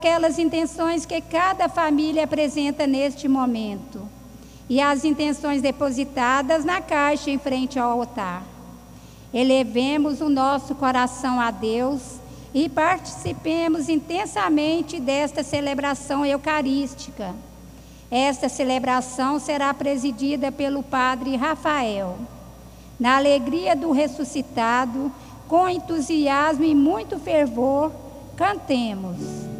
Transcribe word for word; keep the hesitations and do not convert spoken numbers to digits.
aquelas intenções que cada família apresenta neste momento e as intenções depositadas na caixa em frente ao altar. Elevemos o nosso coração a Deus e participemos intensamente desta celebração eucarística. Esta celebração será presidida pelo Padre Rafael. Na alegria do ressuscitado, com entusiasmo e muito fervor, cantemos.